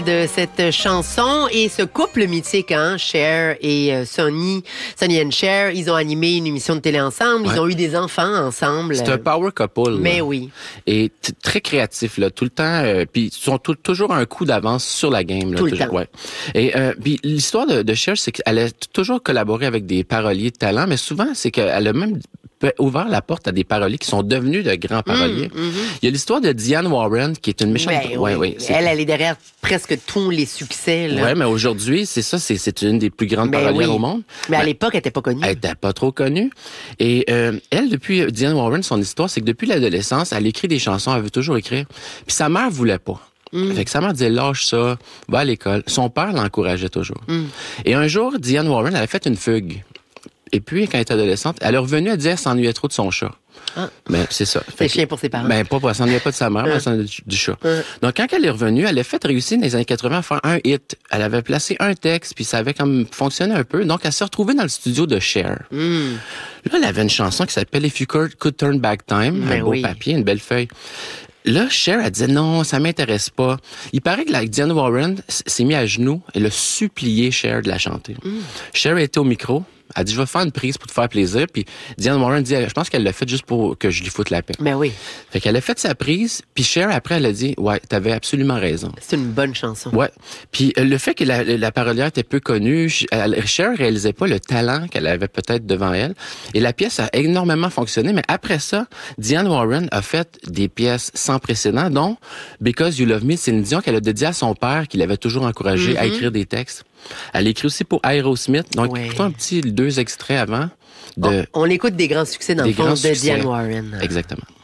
De cette chanson et ce couple mythique, Cher et Sonny and Cher, ils ont animé une émission de télé ensemble, ils ont eu des enfants ensemble. C'est un power couple. Mais là. oui. Et très créatif, là, tout le temps. Puis ils sont toujours un coup d'avance sur la game. Là, tout le toujours, temps. Ouais. Et puis l'histoire de Cher, c'est qu'elle a toujours collaboré avec des paroliers de talent, mais souvent, c'est qu'elle a même ouvert la porte à des paroliers qui sont devenus de grands paroliers. Il y a l'histoire de Diane Warren, qui est une méchante... Oui. Elle est derrière presque tous les succès. Là. Ouais, mais aujourd'hui, c'est une des plus grandes parolières au monde. Mais à l'époque, elle n'était pas connue. Elle n'était pas trop connue. Et elle, depuis Diane Warren, son histoire, c'est que depuis l'adolescence, elle écrit des chansons, elle veut toujours écrire. Puis sa mère voulait pas. Fait que sa mère disait, lâche ça, va à l'école. Son père l'encourageait toujours. Et un jour, Diane Warren, elle a fait une fugue. Et puis, quand elle était adolescente, elle est revenue, elle disait qu'elle s'ennuyait trop de son chat. Mais c'est ça. C'est chien pour ses parents. Ben, elle s'ennuyait pas de sa mère, mais elle s'ennuyait du chat. Donc, quand elle est revenue, elle a fait réussir dans les années 80 à faire un hit. Elle avait placé un texte, puis ça avait comme fonctionné un peu. Donc, elle s'est retrouvée dans le studio de Cher. Là, elle avait une chanson qui s'appelle If You Could Turn Back Time. Un beau papier, une belle feuille. Là, Cher, elle disait non, ça m'intéresse pas. Il paraît que Diane Warren s'est mis à genoux. Elle a supplié Cher de la chanter. Cher était au micro. Elle dit, je vais faire une prise pour te faire plaisir. Puis Diane Warren dit, je pense qu'elle l'a fait juste pour que je lui foute la paix. Mais oui. Fait qu'elle a fait sa prise. Puis Cher, après, elle a dit, ouais, t'avais absolument raison. C'est une bonne chanson. Ouais. Puis le fait que la parolière était peu connue, Cher réalisait pas le talent qu'elle avait peut-être devant elle. Et la pièce a énormément fonctionné. Mais après ça, Diane Warren a fait des pièces sans précédent, dont Because You Love Me, c'est une Dion qu'elle a dédiée à son père, qui l'avait toujours encouragé à écrire des textes. Elle écrit aussi pour Aerosmith. Donc, écoutons un petit 2 extraits avant. On écoute des grands succès dans le fond de Diane Warren. Exactement.